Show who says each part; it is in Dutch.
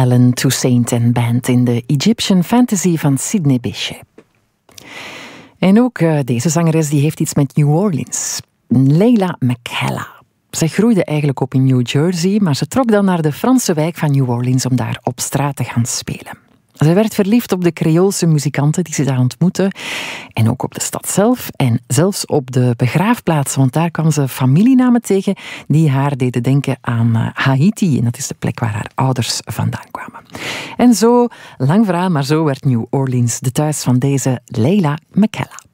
Speaker 1: Alan Toussaint and Band in de Egyptian Fantasy van Sidney Bechet. En ook deze zangeres die heeft iets met New Orleans. Leila McKellar. Zij groeide eigenlijk op in New Jersey, maar ze trok dan naar de Franse wijk van New Orleans om daar op straat te gaan spelen. Zij werd verliefd op de Creoolse muzikanten die ze daar ontmoette en ook op de stad zelf en zelfs op de begraafplaats, want daar kwam ze familienamen tegen die haar deden denken aan Haiti en dat is de plek waar haar ouders vandaan kwamen. En zo, lang verhaal, maar zo werd New Orleans de thuis van deze Leila McKellar.